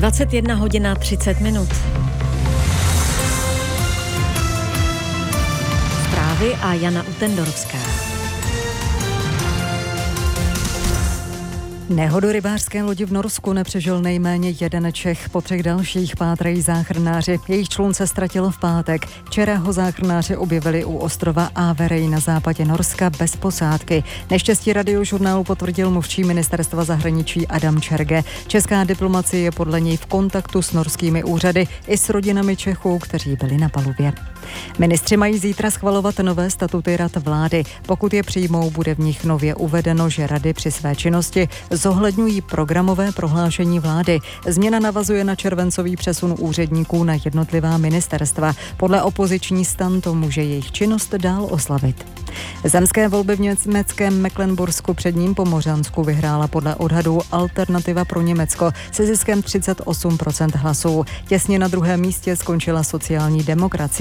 21 hodina 30 minut. Zprávy a Jana Utendorovská. Nehodu rybářské lodi v Norsku nepřežil nejméně jeden Čech, po 3 dalších pátrají záchranáři. Jejich člun se ztratil v pátek. Včera ho záchranáři objevili u ostrova Averey na západě Norska bez posádky. Neštěstí Radiožurnálu potvrdil mluvčí ministerstva zahraničí Adam Čerge. Česká diplomacie je podle něj v kontaktu s norskými úřady i s rodinami Čechů, kteří byli na palubě. Ministři mají zítra schvalovat nové statuty rad vlády. Pokud je přijmou, bude v nich nově uvedeno, že rady při své činnosti zohledňují programové prohlášení vlády. Změna navazuje na červencový přesun úředníků na jednotlivá ministerstva. Podle opoziční STAN to může jejich činnost dál oslabit. Zemské volby v německém Mecklenbursku předním Pomořansku vyhrála podle odhadů Alternativa pro Německo se ziskem 38% hlasů. Těsně na druhém místě skončila sociální demokracie